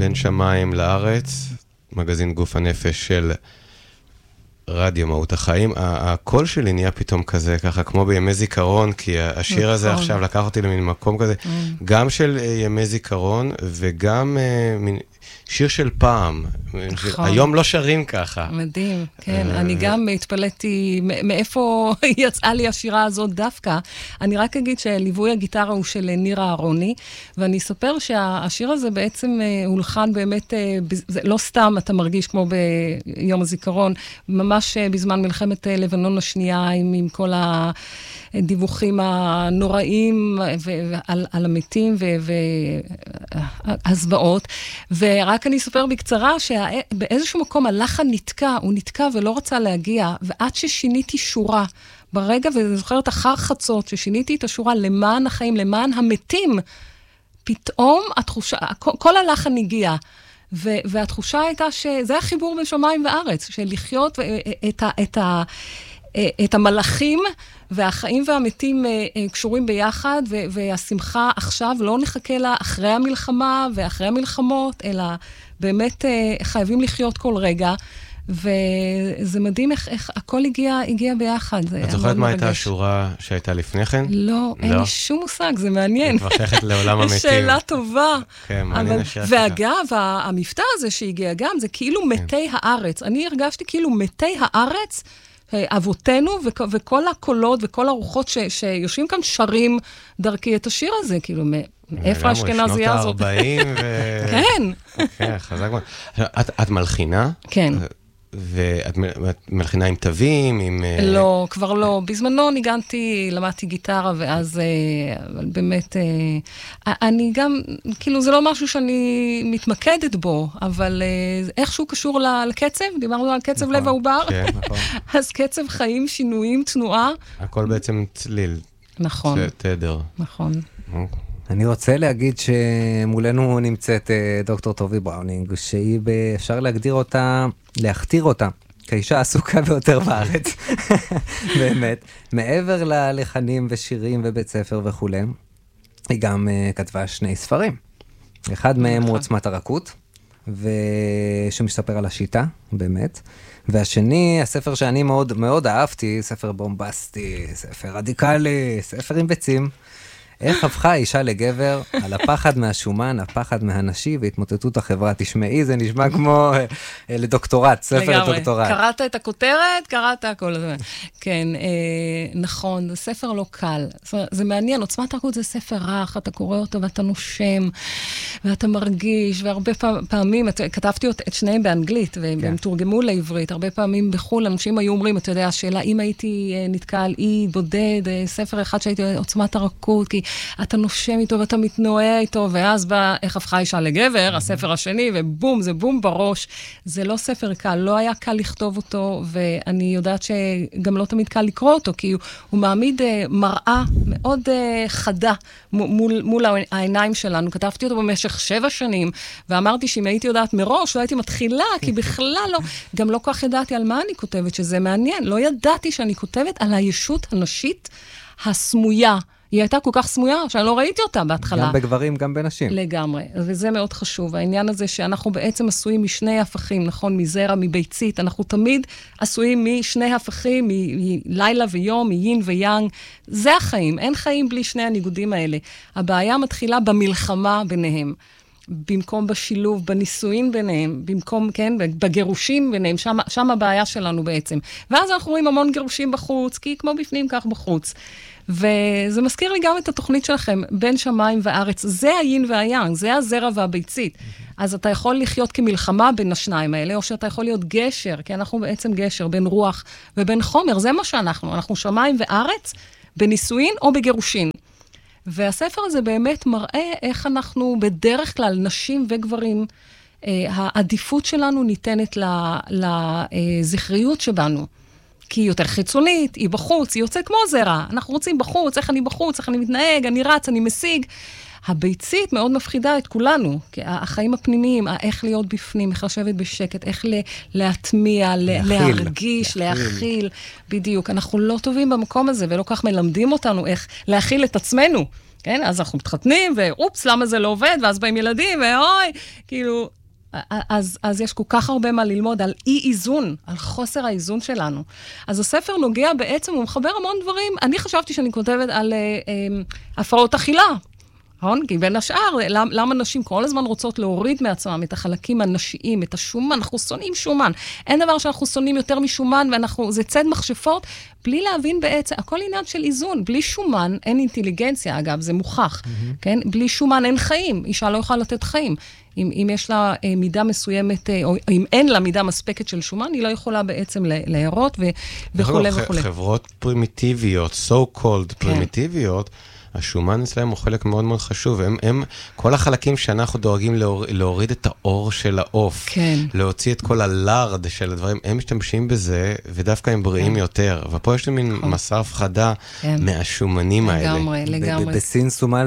בין שמיים לארץ, מגזין גוף הנפש של רדיו מהות החיים. הקול שלי נהיה פתאום כזה, ככה כמו בימי זיכרון, כי השיר הזה עכשיו לקח אותי למין מקום כזה, גם של ימי זיכרון, וגם שיר של פעם. היום לא שרים ככה. מדהים, כן. אני גם התפלאתי מאיפה יצאה לי השירה הזאת דווקא. אני רק אגיד שליווי הגיטרה הוא של נירה אהרוני, ואני אספר שהשיר הזה בעצם הולחן באמת, לא סתם אתה מרגיש כמו ביום הזיכרון, ממש בזמן מלחמת לבנון השנייה, עם כל הדיווחים הנוראים על המתים והזוועות. ורק אני אספר בקצרה שבאיזשהו מקום הלחן נתקע, הוא נתקע ולא רצה להגיע, ועד ששיניתי שורה, ברגע, ואני זוכרת אחר חצות, ששיניתי את השורה למען החיים, למען המתים, פתאום התחושה, כל הלחן הגיע, והתחושה הייתה שזה החיבור בין שמיים וארץ, של לחיות את המלאכים והחיים והמתים קשורים ביחד, והשמחה עכשיו לא נחכה לה אחרי המלחמה ואחרי המלחמות, אלא באמת חייבים לחיות כל רגע, וזה מדהים איך הכל הגיע ביחד. את זוכרת מה הייתה השורה שהייתה לפני כן? לא, אין לי שום מושג, זה מעניין. את מרשכת לעולם המתים. שאלה טובה. כן, מעניין השאלה. ואגב, המבטא הזה שהגיע גם, זה כאילו מתי הארץ. אני הרגשתי כאילו מתי הארץ, אבותינו, וכל הקולות וכל הרוחות שיושבים כאן שרים דרכי את השיר הזה, כאילו, מאיפה האשכנזייה הזאת? שנות ה-40 כן. כן, חזק מאוד. את מלחינה? כן. ואת מלחינה עם תווים, עם... לא, כבר לא. בזמנו ניגנתי, למדתי גיטרה, ואז באמת, אני גם, כאילו זה לא משהו שאני מתמקדת בו, אבל איכשהו קשור לקצב, דיברנו על קצב לב העובר. כן, נכון. אז קצב חיים, שינויים, תנועה. הכל בעצם צליל. נכון. תדר. נכון. אני רוצה להגיד שמולנו נמצאת דוקטור טובי בראונינג, שהיא אפשר להגדיר אותה, להכתיר אותה, כאישה עסוקה ביותר בארץ. באמת. מעבר ללחנים ושירים ובית ספר וכו', היא גם כתבה 2 ספרים. אחד מהם הוא עוצמת הרכות, שמספר על השיטה, באמת. והשני, הספר שאני מאוד מאוד אהבתי, ספר בומבסטי, ספר רדיקלי, ספר עם ביצים. איך הפכה אישה לגבר על הפחד מהשומן, הפחד מהנשי והתמוטטות החברה. תשמעי, זה נשמע כמו לדוקטורט, ספר לדוקטורט. קראת את הכותרת, קראת הכל. כן, נכון, זה ספר לא קל. זה מעניין, עוצמת הרכות זה ספר רך, אתה קורא אותו ואתה נושם, ואתה מרגיש, והרבה פעמים, כתבתי את שניהם באנגלית, והם תורגמו לעברית, הרבה פעמים בחול, אנשים היו אומרים, אתה יודע, השאלה, אם הייתי נתקע על אי בודד, ספר אחד שהייתי עוצמת הרכות, כי אתה נושם איתו ואתה מתנועה איתו, ואז בא איך הפכה אישה לגבר, הספר השני, ובום, זה בום בראש. זה לא ספר קל, לא היה קל לכתוב אותו, ואני יודעת שגם לא תמיד קל לקרוא אותו, כי הוא מעמיד מראה מאוד חדה מול העיניים שלנו. כתבתי אותו במשך 7 שנים, ואמרתי שאם הייתי יודעת מראש, לא הייתי מתחילה, כי בכלל לא, גם לא כך ידעתי על מה אני כותבת, שזה מעניין. לא ידעתי שאני כותבת על הישות הנשית הסמויה. היא הייתה כל כך סמויה, שאני לא ראיתי אותה בהתחלה. גם בגברים, גם בנשים. לגמרי, וזה מאוד חשוב. העניין הזה שאנחנו בעצם עשויים משני הפכים, נכון? מזרע, מביצית. אנחנו תמיד עשויים משני הפכים, מלילה ויום, מיין ויאנג. זה החיים. אין חיים בלי שני הניגודים האלה. הבעיה מתחילה במלחמה ביניהם. במקום בשילוב, בנישואין ביניהם, במקום, כן, בגירושים ביניהם, שם הבעיה שלנו בעצם. ואז אנחנו רואים המון גירושים בחוץ, כי כמו בפנים, כך בחוץ. וזה מזכיר לי גם את התוכנית שלכם, בין שמיים וארץ. זה היין והיאנג, זה הזרע והביצית. אז אתה יכול לחיות כמלחמה בין השניים האלה, או שאתה יכול להיות גשר, כי אנחנו בעצם גשר בין רוח ובין חומר. זה מה שאנחנו. אנחנו שמיים וארץ, בנישואין או בגירושין. והספר הזה באמת מראה איך אנחנו בדרך כלל, נשים וגברים, העדיפות שלנו ניתנת לזכריות שבנו. כי היא יותר חיצונית, היא בחוץ, היא יוצאת כמו זרע. אנחנו רוצים בחוץ, איך אני בחוץ, איך אני מתנהג, אני רץ, אני משיג. הביצית מאוד מפחידה את כולנו, כי החיים הפנימיים, איך להיות בפנים, איך לשבת בשקט, איך להטמיע, להרגיש, להכיל, בדיוק. אנחנו לא טובים במקום הזה, ולא כך מלמדים אותנו איך להכיל את עצמנו, כן? אז אנחנו מתחתנים, ואופס, למה זה לא עובד? ואז באים ילדים, ואוי, כאילו... אז יש כל כך הרבה מה ללמוד על אי-איזון, על חוסר האיזון שלנו. אז הספר נוגע בעצם, הוא מחבר המון דברים. אני חשבתי שאני כותבת על הפרעות אכילה. כי בין השאר, למה נשים כל הזמן רוצות להוריד מעצמם את החלקים הנשיים, את השומן, אנחנו שונאים שומן. אין דבר שאנחנו שונאים יותר משומן, זה צד מכשפות, בלי להבין בעצם, הכל עניין של איזון. בלי שומן אין אינטליגנציה, אגב, זה מוכח. כן? בלי שומן אין חיים, אישה לא יכולה לתת חיים. אם יש לה מידה מסוימת, או אם אין לה מידה מספקת של שומן, היא לא יכולה בעצם להירות וכו' וכו'. חברות פרימיטיביות, so called פרימיטיביות, השומן אצלהם הוא חלק מאוד מאוד חשוב. הם כל החלקים שאנחנו דואגים להוריד את האור של העוף, להוציא את כל הלארד של הדברים, הם משתמשים בזה, ודווקא הם בריאים יותר. ופה יש לי מין מסע הפחדה מהשומנים האלה. לגמרי. בסין שומן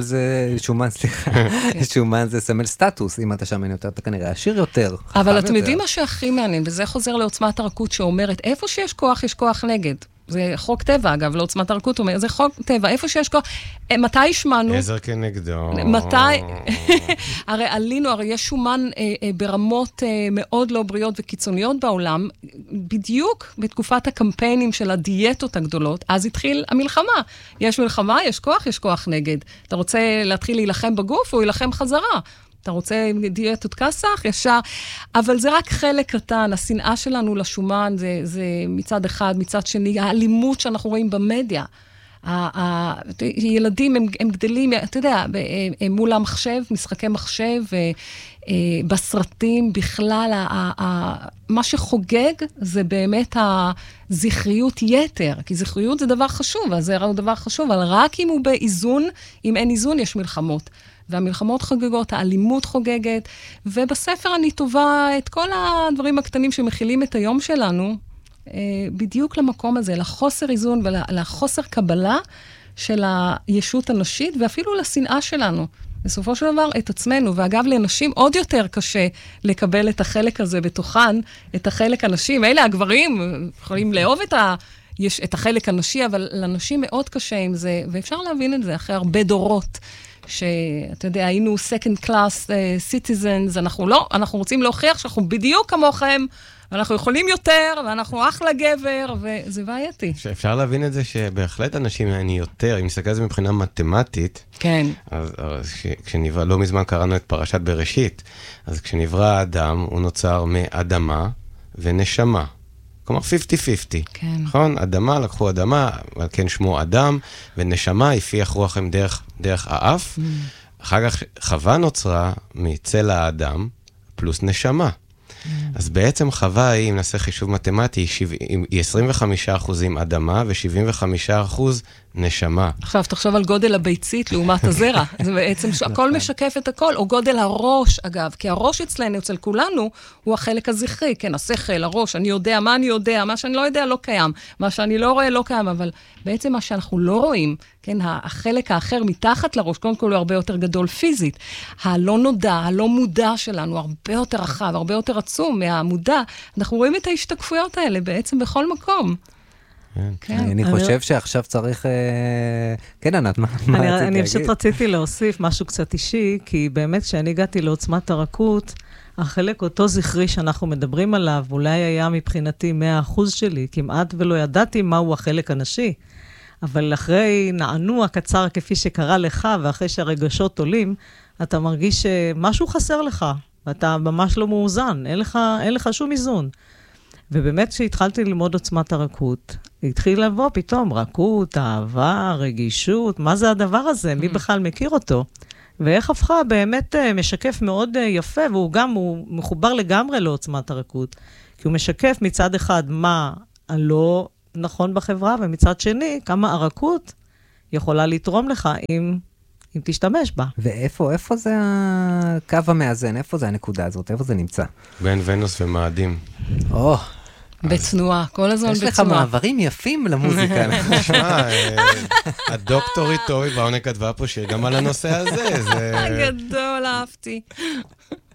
זה סמל סטטוס. אם אתה שמן יותר, אתה כנראה עשיר יותר. אבל אתם יודעים מה שהכי מעניין, וזה חוזר לעוצמת הרכות שאומרת, איפה שיש כוח, יש כוח נגד. זה חוק טבע, אגב, לעוצמת הרכות, זה חוק טבע, איפה שיש כוח, מתי השמענו? עזר כנגדו. מתי? הרי עלינו, הרי יש שומן ברמות מאוד לא בריאות וקיצוניות בעולם, בדיוק בתקופת הקמפיינים של הדיאטות הגדולות, אז התחיל המלחמה. יש מלחמה, יש כוח נגד. אתה רוצה להתחיל להילחם בגוף, או להילחם חזרה. אתה רוצה דיאטות כסח, ישר, אבל זה רק חלק קטן, השנאה שלנו לשומן, זה מצד אחד, מצד שני, האלימות שאנחנו רואים במדיה, ילדים הם גדלים, אתה יודע, מול המחשב, משחקי מחשב, בסרטים בכלל, מה שחוגג זה באמת הזכריות יתר, כי זכריות זה דבר חשוב, הזרע הוא דבר חשוב, אבל רק אם הוא באיזון, אם אין איזון יש מלחמות. והמלחמות חוגגות, האלימות חוגגת, ובספר אני טובה את כל הדברים הקטנים שמכילים את היום שלנו, בדיוק למקום הזה, לחוסר איזון ולחוסר קבלה של הישות הנשית, ואפילו לשנאה שלנו. בסופו של דבר, את עצמנו, ואגב, לנשים עוד יותר קשה לקבל את החלק הזה בתוכן, את החלק הנשי. אלה הגברים יכולים לאהוב את החלק הנשי, אבל לנשים מאוד קשה עם זה, ואפשר להבין את זה אחרי הרבה דורות. שאתה יודע, היינו second class citizens, אנחנו רוצים להוכיח שאנחנו בדיוק כמוכם, ואנחנו יכולים יותר, ואנחנו אחלה גבר, וזה בעייתי. שאפשר להבין את זה שבהחלט אנשים אני יותר, אם נסתכל על זה מבחינה מתמטית, כן. אז כשנברא, לא מזמן קראנו את פרשת בראשית, אז כשנברא האדם, הוא נוצר מאדמה ונשמה. כלומר 50-50. כן. נכון? אדמה, לקחו אדמה, אבל כן שמו אדם, ונשמה הפיח רוחם דרך האף. אחר כך חווה נוצרה מצל האדם, פלוס נשמה. אז בעצם חווה היא, אם נעשה חישוב מתמטי, היא 25% אדמה ו-75% נשמה. עכשיו תחשוב על גודל הביצית לעומת הזרע. זה בעצם הכל משקף את הכל, או גודל הראש, אגב, כי הראש אצלנו, אצל כולנו, הוא החלק הזכרי, כן, השכל, הראש, אני יודע, מה אני יודע, מה שאני לא יודע לא קיים, מה שאני לא רואה לא קיים, אבל בעצם מה שאנחנו לא רואים, כן, החלק האחר מתחת לראש, קודם כל הוא הרבה יותר גדול פיזית, הלא נודע, הלא מודע שלנו, הרבה יותר רחב, הרבה יותר עצום מהמודע, אנחנו רואים את ההשתקפויות האלה בעצם בכל מקום. אני חושב שעכשיו צריך... כן, ענת, מה רציתי להגיד? אני פשוט רציתי להוסיף משהו קצת אישי, כי באמת כשאני הגעתי לעוצמת הרכות, החלק אותו זכרי שאנחנו מדברים עליו, אולי היה מבחינתי 100% שלי, כמעט ולא ידעתי מהו החלק הנשי, אבל אחרי נענוע קצר כפי שקרה לך, ואחרי שהרגשות עולים, אתה מרגיש שמשהו חסר לך, ואתה ממש לא מאוזן, אין לך שום איזון. ובאמת כשהתחלתי ללמוד עוצמת הרכות, התחיל לבוא פתאום רכות, אהבה, רגישות, מה זה הדבר הזה? מי בכלל מכיר אותו? ואיך הפכה באמת משקף מאוד יפה, והוא גם, הוא מחובר לגמרי לעוצמת הרכות, כי הוא משקף מצד אחד מה הלא נכון בחברה, ומצד שני כמה הרכות יכולה לתרום לך אם תשתמש בה. ואיפה זה הקו המאזן? איפה זה הנקודה הזאת? איפה זה נמצא? בין ונוס ומאדים. בתנועה, כל הזמן בתנועה. יש לך מעברים יפים למוזיקה. תשמע, הדוקטורית טובי בראוני כתבה פה שיר גם על הנושא הזה. גדול, אהבתי.